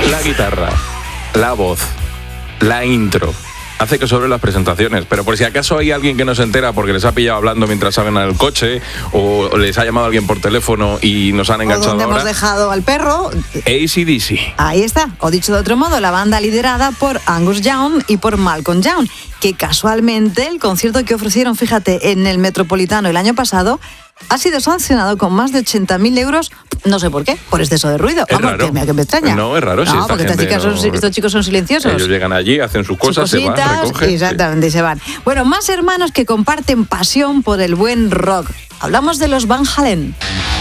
la guitarra, la voz, la intro. Hace que sobre las presentaciones, pero por si acaso hay alguien que no se entera porque les ha pillado hablando mientras salen al coche o les ha llamado alguien por teléfono y nos han enganchado donde ahora. Hemos dejado al perro. AC/DC. Ahí está, o dicho de otro modo, la banda liderada por Angus Young y por Malcolm Young, que casualmente el concierto que ofrecieron, fíjate, en el Metropolitano el año pasado, ha sido sancionado con más de 80.000 euros, no sé por qué, por exceso de ruido. Es raro. Que me extraña. No, es raro. No, si esta porque gente estos chicos son silenciosos. Ellos llegan allí, hacen sus cosas, se van, recogen. Exactamente, y se van. Bueno, más hermanos que comparten pasión por el buen rock. Hablamos de los Van Halen.